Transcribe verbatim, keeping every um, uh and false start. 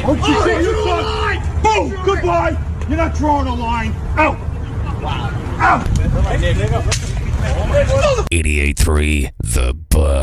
Oh, you see, you son! Boom! Goodbye! You're not drawing a line. Out! Wow. Out! eighty-eight point three The Buzz.